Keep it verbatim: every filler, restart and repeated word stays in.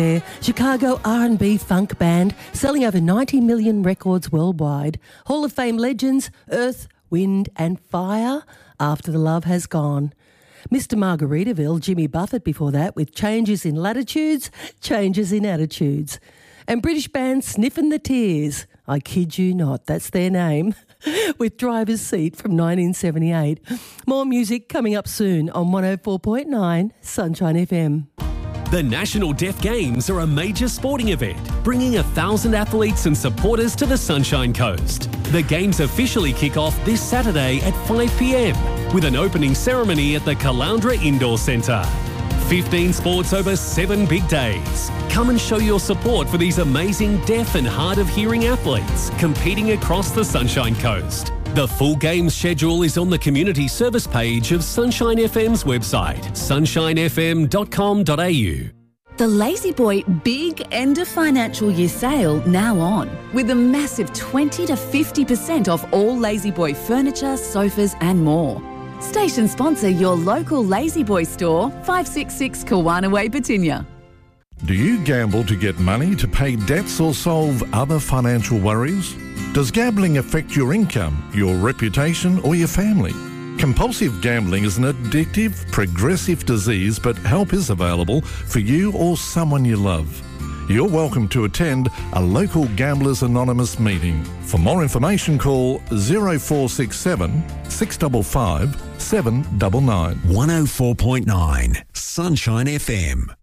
Chicago R and B funk band selling over ninety million records worldwide. Hall of Fame legends Earth, Wind and Fire, After the Love Has Gone. Mister Margaritaville, Jimmy Buffett before that with Changes in Latitudes, Changes in Attitudes. And British band Sniffin' the Tears, I kid you not, that's their name, with Driver's Seat from nineteen seventy-eight. More music coming up soon on one oh four point nine Sunshine F M. The National Deaf Games are a major sporting event, bringing a thousand athletes and supporters to the Sunshine Coast. The Games officially kick off this Saturday at five p m with an opening ceremony at the Caloundra Indoor Centre. fifteen sports over seven big days. Come and show your support for these amazing deaf and hard of hearing athletes competing across the Sunshine Coast. The full Games schedule is on the community service page of Sunshine F M's website, sunshine f m dot com dot a u. The La-Z-Boy Big End of Financial Year sale now on, with a massive twenty to fifty percent off all La-Z-Boy furniture, sofas and more. Station sponsor your local La-Z-Boy store, five sixty-six Kawana Way, Batinia. Do you gamble to get money to pay debts or solve other financial worries? Does gambling affect your income, your reputation or your family? Compulsive gambling is an addictive, progressive disease, but help is available for you or someone you love. You're welcome to attend a local Gamblers Anonymous meeting. For more information, call oh four six seven, six five five, seven nine nine. one oh four point nine Sunshine F M.